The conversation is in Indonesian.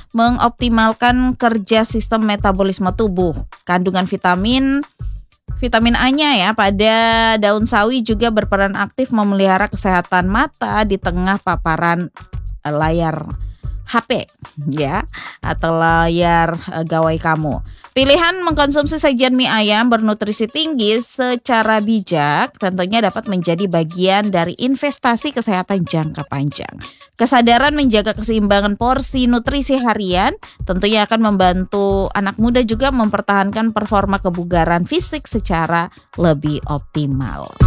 mengoptimalkan kerja sistem metabolisme tubuh. Kandungan vitamin A-nya ya pada daun sawi juga berperan aktif memelihara kesehatan mata di tengah paparan layar HP ya atau layar gawai kamu. Pilihan mengkonsumsi sajian mie ayam bernutrisi tinggi secara bijak tentunya dapat menjadi bagian dari investasi kesehatan jangka panjang. Kesadaran menjaga keseimbangan porsi nutrisi harian tentunya akan membantu anak muda juga mempertahankan performa kebugaran fisik secara lebih optimal.